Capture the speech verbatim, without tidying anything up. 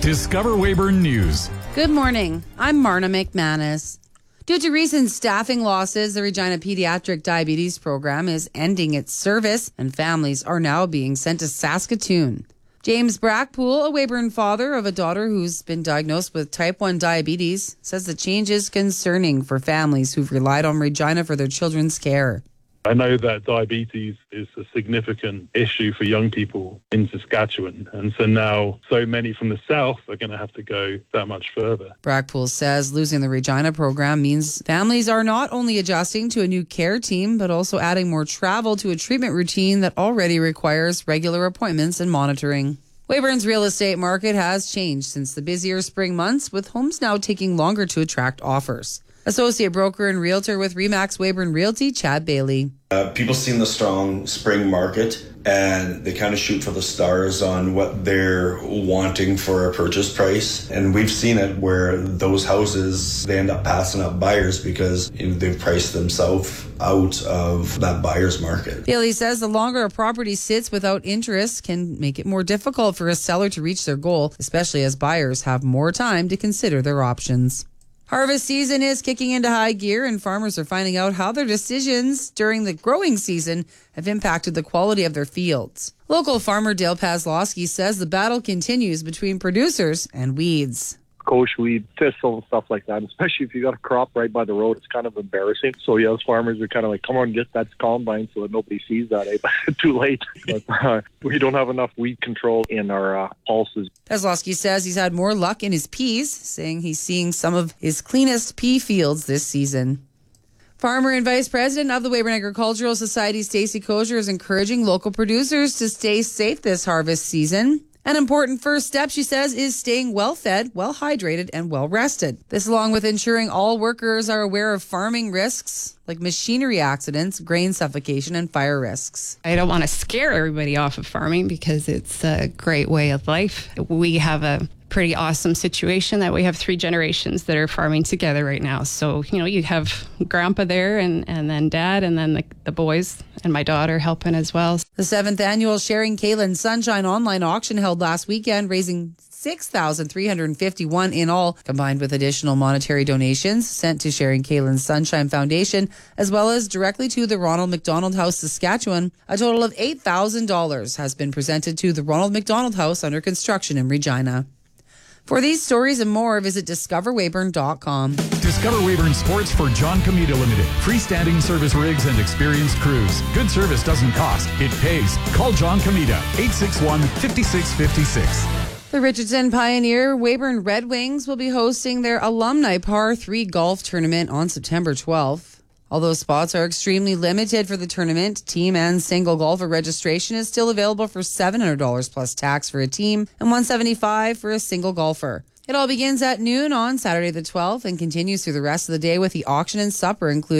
Discover Weyburn News. Good morning. I'm Marna McManus. Due to recent staffing losses, the Regina Pediatric Diabetes Program is ending its service, and families are now being sent to Saskatoon. James Brackpool, a Weyburn father of a daughter who's been diagnosed with type one diabetes, says the change is concerning for families who've relied on Regina for their children's care. I know that diabetes is a significant issue for young people in Saskatchewan, and so now so many from the south are going to have to go that much further. Brackpool says losing the Regina program means families are not only adjusting to a new care team, but also adding more travel to a treatment routine that already requires regular appointments and monitoring. Weyburn's real estate market has changed since the busier spring months, with homes now taking longer to attract offers. Associate broker and realtor with Remax Weyburn Realty, Chad Bailey. Uh, people seen the strong spring market and they kind of shoot for the stars on what they're wanting for a purchase price. And we've seen it where those houses, they end up passing up buyers because you know, they've priced themselves out of that buyer's market. Bailey says the longer a property sits without interest can make it more difficult for a seller to reach their goal, especially as buyers have more time to consider their options. Harvest season is kicking into high gear, and farmers are finding out how their decisions during the growing season have impacted the quality of their fields. Local farmer Dale Pazlowski says the battle continues between producers and weeds. Kosh weed, thistle, and stuff like that, especially if you got a crop right by the road, it's kind of embarrassing. So, yeah, those farmers are kind of like, come on, get that combine so that nobody sees that, eh? But too late. But, uh, we don't have enough weed control in our uh, pulses. Pazlowski says he's had more luck in his peas, saying he's seeing some of his cleanest pea fields this season. Farmer and Vice President of the Weyburn Agricultural Society, Stacey Kosher, is encouraging local producers to stay safe this harvest season. An important first step, she says, is staying well-fed, well-hydrated, and well-rested. This, along with ensuring all workers are aware of farming risks like machinery accidents, grain suffocation, and fire risks. I don't want to scare everybody off of farming because it's a great way of life. We have a pretty awesome situation that we have three generations that are farming together right now. So, you know, you have grandpa there and, and then dad and then the, the boys and my daughter helping as well. The seventh annual Sharing Kaylin Sunshine online auction held last weekend, raising six thousand three hundred fifty-one in all, combined with additional monetary donations sent to Sharing Kaylin Sunshine Foundation, as well as directly to the Ronald McDonald House Saskatchewan. A total of eight thousand dollars has been presented to the Ronald McDonald House under construction in Regina. For these stories and more, visit discover weyburn dot com. Discover Weyburn Sports for John Comita Limited. Freestanding service rigs and experienced crews. Good service doesn't cost, it pays. Call John Comita, eight six one, five six five six. The Richardson Pioneer Weyburn Red Wings will be hosting their alumni par three golf tournament on September twelfth. Although spots are extremely limited for the tournament, team and single golfer registration is still available for seven hundred dollars plus tax for a team and one hundred seventy-five dollars for a single golfer. It all begins at noon on Saturday the twelfth and continues through the rest of the day with the auction and supper included.